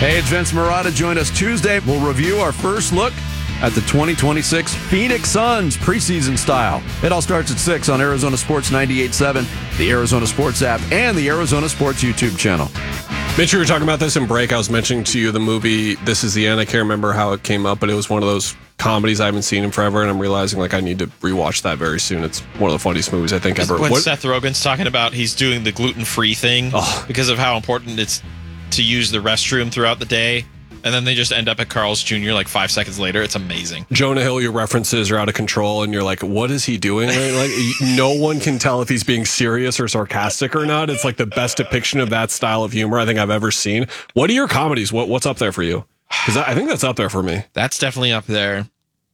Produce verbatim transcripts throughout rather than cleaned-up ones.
Hey, it's Vince Marotta. Join us Tuesday. We'll review our first look at the twenty twenty-six Phoenix Suns preseason style. It all starts at six on Arizona Sports ninety-eight point seven, the Arizona Sports app, and the Arizona Sports YouTube channel. Mitch, you were talking about this in break. I was mentioning to you the movie This Is the End. I can't remember how it came up, but it was one of those comedies I haven't seen in forever, and I'm realizing like I need to rewatch that very soon. It's one of the funniest movies I think ever. When what? Seth Rogen's talking about he's doing the gluten-free thing oh. because of how important it's to use the restroom throughout the day, and then they just end up at Carl's Junior like five seconds later. It's amazing. Jonah Hill, your references are out of control, and you're like, what is he doing? Like, no one can tell if he's being serious or sarcastic or not. It's like the best depiction of that style of humor I think I've ever seen. What are your comedies? What What's up there for you? Because I think that's up there for me. That's definitely up there.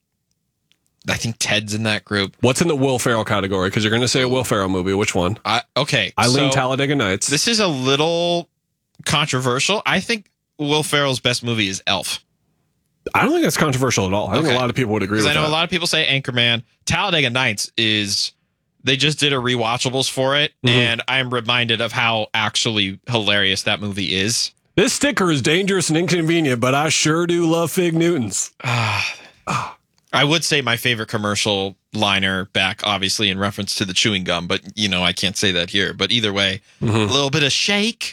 I think Ted's in that group. What's in the Will Ferrell category? Because you're going to say a Will Ferrell movie. Which one? I, okay. Eileen so Talladega Nights. This is a little controversial. I think Will Ferrell's best movie is Elf. I don't think that's controversial at all. I okay. think a lot of people would agree with that. Because I know a lot of people say Anchorman. Talladega Nights is, they just did a rewatchables for it, mm-hmm. and I'm reminded of how actually hilarious that movie is. This sticker is dangerous and inconvenient, but I sure do love Fig Newtons. I would say my favorite commercial liner back, obviously, in reference to the chewing gum, but, you know, I can't say that here. But either way, mm-hmm. a little bit of shake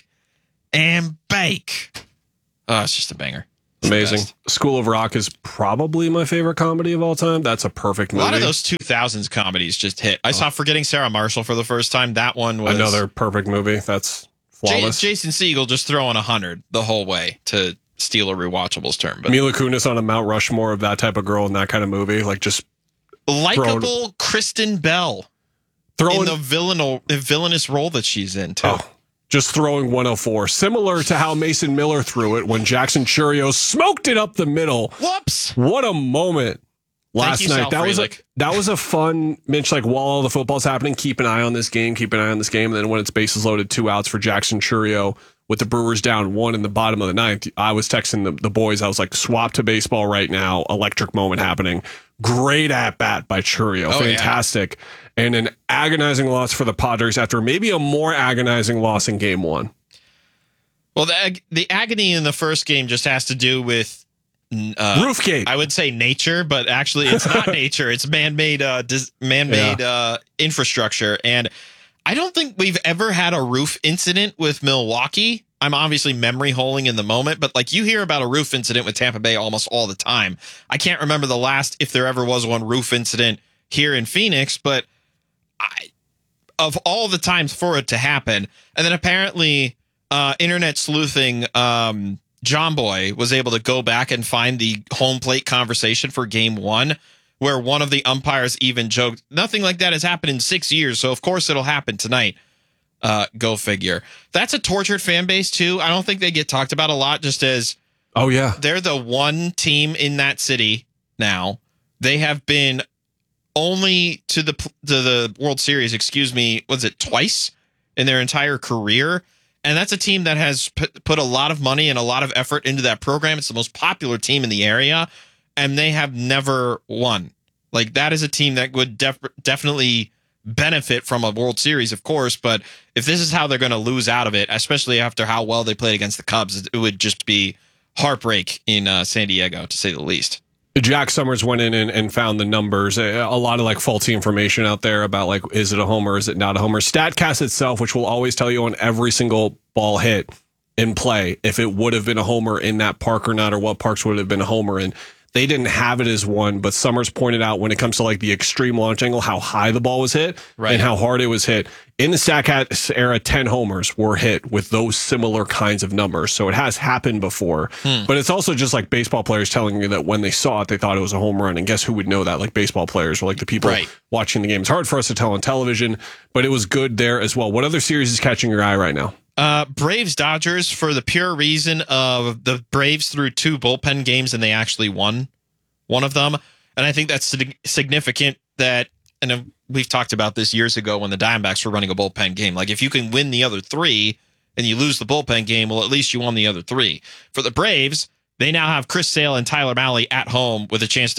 and bake. Oh, it's just a banger. It's amazing. School of Rock is probably my favorite comedy of all time. That's a perfect movie. A lot of those two thousands comedies just hit. I oh. saw Forgetting Sarah Marshall for the first time. That one was another perfect movie. That's flawless. J- Jason Segel just throwing a hundred the whole way to steal a rewatchables term. But Mila Kunis on a Mount Rushmore of that type of girl in that kind of movie, like just likable throwing, Kristen Bell throwing in the villain, villainous role that she's in too. Oh. Just throwing one oh four, similar to how Mason Miller threw it when Jackson Churio smoked it up the middle. Whoops! What a moment last you, night. Sal that was a, Frelick. that was a fun, Mitch, like while all the football's happening, keep an eye on this game, keep an eye on this game. And then when it's bases loaded, two outs for Jackson Churio with the Brewers down one in the bottom of the ninth, I was texting the, the boys. I was like, swap to baseball right now. Electric moment happening. Great at bat by Churio. Oh, Fantastic. Yeah. And an agonizing loss for the Padres after maybe a more agonizing loss in game one. Well, the ag- the agony in the first game just has to do with uh, Roofgate. I would say nature, but actually it's not nature. It's man-made, uh, dis- man-made yeah. uh, infrastructure. And I don't think we've ever had a roof incident with Milwaukee. I'm obviously memory holing in the moment, but like you hear about a roof incident with Tampa Bay almost all the time. I can't remember the last, if there ever was one roof incident here in Phoenix, but I, of all the times for it to happen, and then apparently uh, internet sleuthing um, John Boy was able to go back and find the home plate conversation for game one, where one of the umpires even joked, nothing like that has happened in six years, so of course it'll happen tonight. Uh, go figure. That's a tortured fan base, too. I don't think they get talked about a lot, just as oh yeah, they're the one team in that city now. They have been only to the to the World Series, excuse me, was it twice in their entire career? And that's a team that has put, put a lot of money and a lot of effort into that program. It's the most popular team in the area, and they have never won. Like, that is a team that would def- definitely benefit from a World Series, of course, but if this is how they're going to lose out of it, especially after how well they played against the Cubs, it would just be heartbreak in uh, San Diego, to say the least. Jack Summers went in and, and found the numbers, a, a lot of like faulty information out there about like, is it a homer, is it not a homer? StatCast itself, which will always tell you on every single ball hit in play, if it would have been a homer in that park or not, or what parks would have been a homer in. They didn't have it as one, but Summers pointed out when it comes to like the extreme launch angle, how high the ball was hit right. and how hard it was hit. In the StatCast era, ten homers were hit with those similar kinds of numbers. So it has happened before, hmm. but it's also just like baseball players telling you that when they saw it, they thought it was a home run. And guess who would know that? Like baseball players or like the people right. watching the game. It's hard for us to tell on television, but it was good there as well. What other series is catching your eye right now? Uh, Braves Dodgers, for the pure reason of the Braves threw two bullpen games and they actually won one of them. And I think that's significant that, and we've talked about this years ago when the Diamondbacks were running a bullpen game. Like, if you can win the other three and you lose the bullpen game, well, at least you won the other three. For the Braves, they now have Chris Sale and Tyler Mahle at home with a chance to just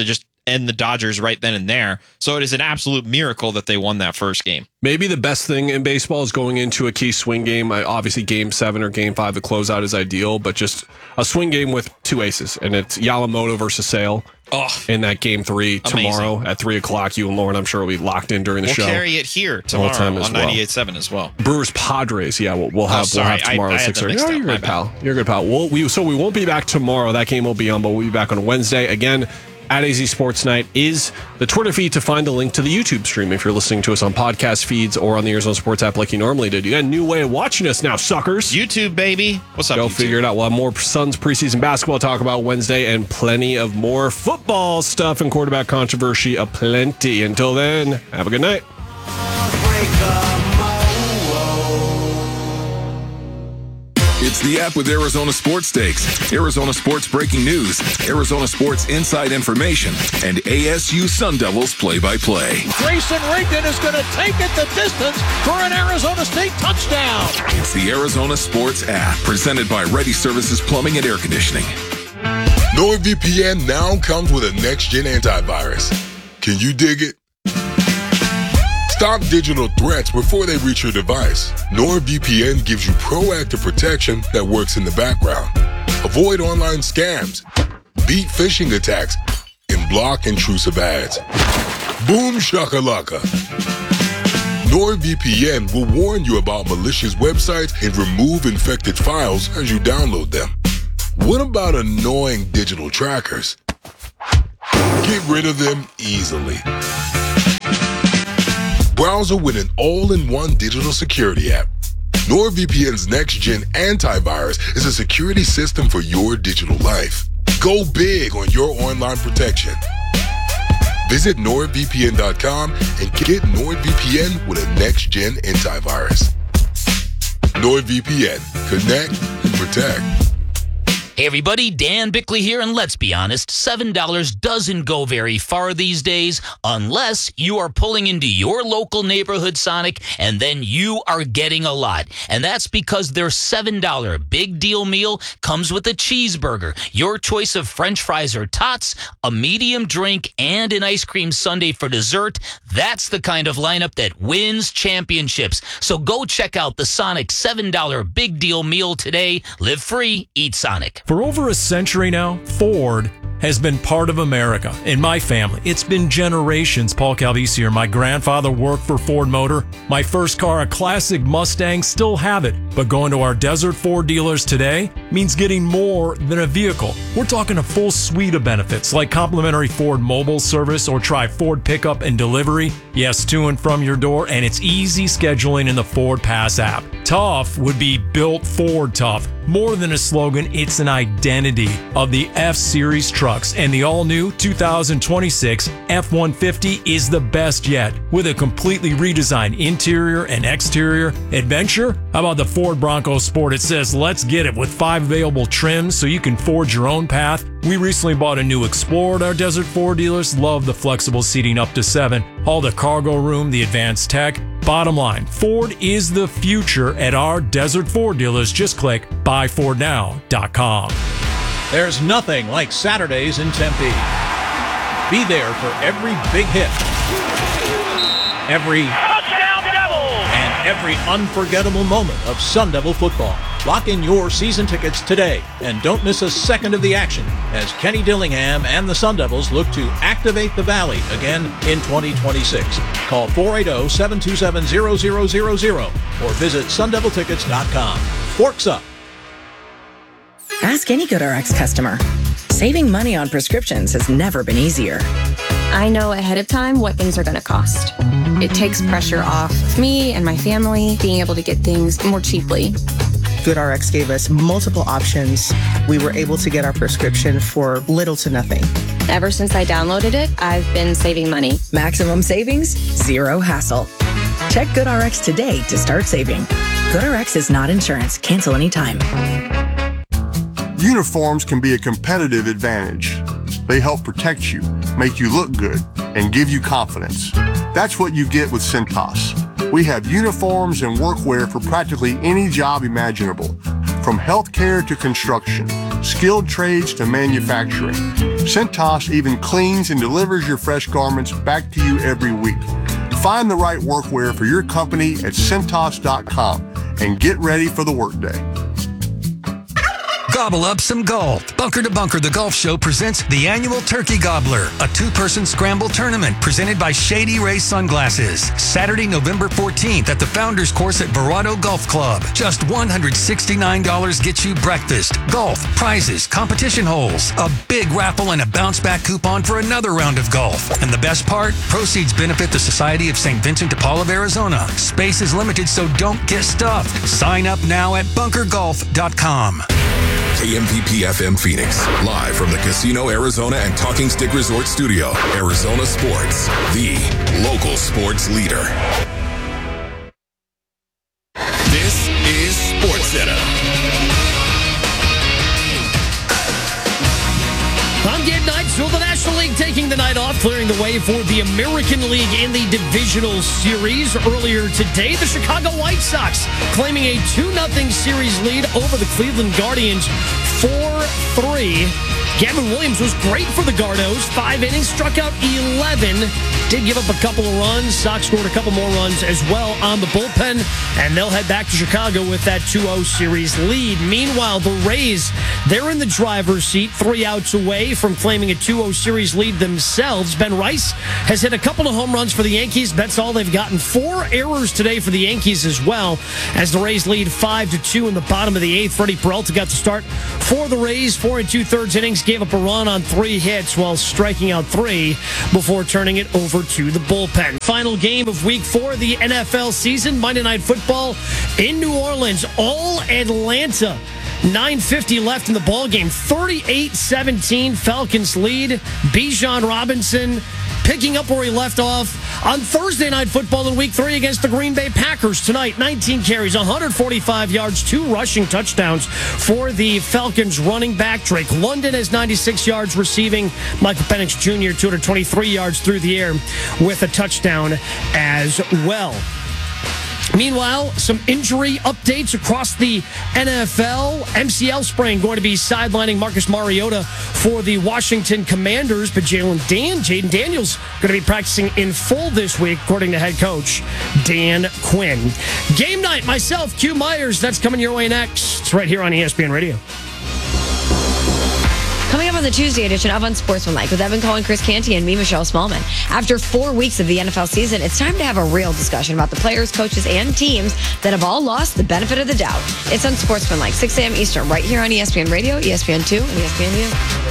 and the Dodgers right then and there. So it is an absolute miracle that they won that first game. Maybe the best thing in baseball is going into a key swing game. Obviously, game seven or game five, the closeout is ideal, but just a swing game with two aces, and it's Yamamoto versus Sale. Oh, in that game three tomorrow amazing. at three o'clock. You and Lauren, I'm sure, will be locked in during the we'll show. We'll carry it here tomorrow time on as well. ninety-eight point seven as well. Brewers Padres, yeah, we'll, we'll have Oh, sorry. we'll have tomorrow I, I at six thirty. Oh, you're My good, bad. pal. You're good, pal. We'll, we so we won't be back tomorrow. That game will be on, but we'll be back on Wednesday again. At A Z Sports Night is the Twitter feed to find the link to the YouTube stream if you're listening to us on podcast feeds or on the Arizona Sports app like you normally did. You got a new way of watching us now, suckers. YouTube, baby. What's up, Go YouTube? figure it out. We'll have more Suns preseason basketball to talk about Wednesday and plenty of more football stuff and quarterback controversy aplenty. Until then, have a good night. It's the app with Arizona Sports Stakes, Arizona Sports breaking news, Arizona Sports inside information, and A S U Sun Devils play-by-play. Grayson Rigdon is going to take it the distance for an Arizona State touchdown. It's the Arizona Sports app, presented by Ready Services Plumbing and Air Conditioning. NordVPN now comes with a next-gen antivirus. Can you dig it? Stop digital threats before they reach your device. NordVPN gives you proactive protection that works in the background. Avoid online scams, beat phishing attacks, and block intrusive ads. Boom shakalaka. NordVPN will warn you about malicious websites and remove infected files as you download them. What about annoying digital trackers? Get rid of them easily. Browser with an all-in-one digital security app. NordVPN's next-gen antivirus is a security system for your digital life. Go big on your online protection. Visit nord V P N dot com and get NordVPN with a next-gen antivirus. NordVPN. Connect and protect. Hey everybody, Dan Bickley here, and let's be honest, seven dollars doesn't go very far these days unless you are pulling into your local neighborhood Sonic and then you are getting a lot. And that's because their seven dollar big deal meal comes with a cheeseburger, your choice of french fries or tots, a medium drink, and an ice cream sundae for dessert. That's the kind of lineup that wins championships. So go check out the Sonic seven dollar big deal meal today. Live free, eat Sonic. For over a century now, Ford has been part of America. In my family, it's been generations. Paul Calvisi here. My grandfather worked for Ford Motor. My first car, a classic Mustang, still have it. But going to our Desert Ford dealers today means getting more than a vehicle. We're talking a full suite of benefits like complimentary Ford mobile service or try Ford pickup and delivery. Yes, to and from your door, and it's easy scheduling in the Ford Pass app. Tough would be built Ford tough. More than a slogan, it's an identity of the F-Series trucks, and the all-new two thousand twenty-six F one fifty is the best yet. With a completely redesigned interior and exterior adventure, how about the Ford Bronco Sport? It says, let's get it, with five available trims so you can forge your own path. We recently bought a new Explorer at our Desert Ford dealers. Love the flexible seating up to seven. All the cargo room, the advanced tech. Bottom line, Ford is the future at our Desert Ford dealers. Just click buy ford now dot com. There's nothing like Saturdays in Tempe. Be there for every big hit, every touchdown Devils, and every unforgettable moment of Sun Devil football. Lock in your season tickets today and don't miss a second of the action as Kenny Dillingham and the Sun Devils look to activate the Valley again in twenty twenty-six. Call four eight zero, seven two seven, zero zero zero zero or visit sun devil tickets dot com. Forks up. Ask any GoodRx customer. Saving money on prescriptions has never been easier. I know ahead of time what things are going to cost. It takes pressure off me and my family being able to get things more cheaply. GoodRx gave us multiple options. We were able to get our prescription for little to nothing. Ever since I downloaded it, I've been saving money. Maximum savings, zero hassle. Check GoodRx today to start saving. GoodRx is not insurance. Cancel anytime. Uniforms can be a competitive advantage. They help protect you, make you look good, and give you confidence. That's what you get with Cintas. We have uniforms and workwear for practically any job imaginable, from healthcare to construction. skilled trades to manufacturing. Cintas even cleans and delivers your fresh garments back to you every week. Find the right workwear for your company at Cintas dot com and get ready for the workday. Gobble up some golf. Bunker to Bunker, the golf show presents the annual Turkey Gobbler, a two-person scramble tournament presented by Shady Ray Sunglasses. Saturday, November fourteenth at the Founders Course at Verado Golf Club. Just one hundred sixty-nine dollars gets you breakfast, golf, prizes, competition holes, a big raffle, and a bounce-back coupon for another round of golf. And the best part? Proceeds benefit the Society of Saint Vincent de Paul of Arizona. Space is limited, so don't get stuffed. Sign up now at bunker golf dot com. K M P P F M Phoenix, live from the Casino Arizona and Talking Stick Resort Studio. Arizona Sports, the local sports leader. This is SportsCenter. On game night, so the National League taking the night off, clearing the way for the American League in the Divisional Series. Earlier today, the Chicago White Sox claiming a two nothing series lead over the Cleveland Guardians, four three. Gavin Williams was great for the Gardos. Five innings, struck out eleven. Did give up a couple of runs. Sox scored a couple more runs as well on the bullpen, and they'll head back to Chicago with that two oh series lead. Meanwhile, the Rays, they're in the driver's seat, three outs away from claiming a two oh series lead themselves. Ben Rice has hit a couple of home runs for the Yankees. That's all they've gotten. Four errors today for the Yankees as well, as the Rays lead five to two in the bottom of the eighth. Freddie Peralta got the start for the Rays. Four and two-thirds innings, gave up a run on three hits while striking out three before turning it over to the bullpen. Final game of week four of the N F L season, Monday Night Football in New Orleans. All Atlanta. nine fifty left in the ball game. thirty-eight seventeen Falcons lead. Bijan Robinson picking up where he left off on Thursday Night Football in week three against the Green Bay Packers tonight. nineteen carries, one hundred forty-five yards, two rushing touchdowns for the Falcons running back. Drake London has ninety-six yards receiving. Michael Penix Junior two hundred twenty-three yards through the air with a touchdown as well. Meanwhile, some injury updates across the N F L. M C L sprain going to be sidelining Marcus Mariota for the Washington Commanders, but Jalen Dan, Jaden Daniels going to be practicing in full this week, according to head coach Dan Quinn. Game night, myself, Q Myers, that's coming your way next. It's right here on E S P N Radio. Coming up on the Tuesday edition of Unsportsmanlike with Evan Cohen, Chris Canty, and me, Michelle Smallman. After four weeks of the N F L season, it's time to have a real discussion about the players, coaches, and teams that have all lost the benefit of the doubt. It's Unsportsmanlike, six a.m. Eastern, right here on E S P N Radio, E S P N two, and E S P N U.